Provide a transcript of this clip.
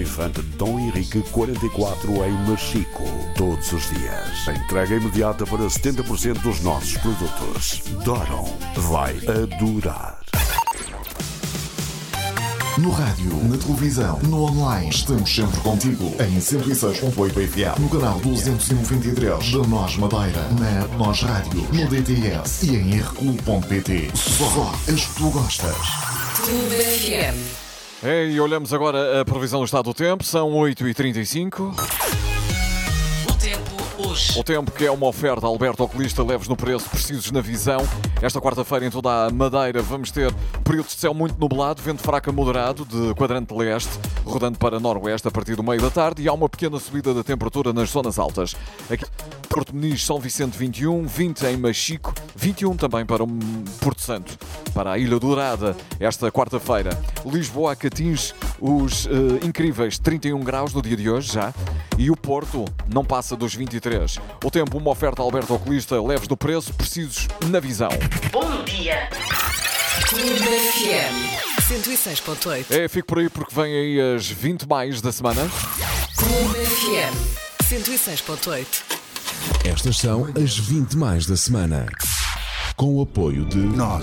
Infante Dom Henrique 44 em Machico. Todos os dias. Entrega imediata para 70% dos nossos produtos. Doron vai adorar. No rádio, na televisão, no online, estamos sempre contigo. Em 106.8 FM, no canal 293 da Nós Madeira, na Nós Rádio, no DTS e em rclub.pt. Só as que tu gostas. Clube FM. E olhamos agora a previsão do estado do tempo. São 8h35. O tempo que é uma oferta Alberto Oculista, leves no preço, precisos na visão. Esta quarta-feira em toda a Madeira vamos ter períodos de céu muito nublado, vento fraco a moderado de quadrante leste, rodando para noroeste a partir do meio da tarde, e há uma pequena subida da temperatura nas zonas altas. Aqui Porto Meniz, São Vicente 21, 20 em Machico, 21 também para o Porto Santo, para a Ilha Dourada esta quarta-feira. Lisboa que atinge os incríveis 31 graus no dia de hoje já, e o Porto não passa dos 23. O tempo, uma oferta Alberto Oculista, leves no preço, precisos na visão. Bom dia. Clube FM 106.8. Fico por aí porque vem aí as 20 mais da semana. Clube FM 106.8. Estas são as 20 mais da semana. Com o apoio de Nós.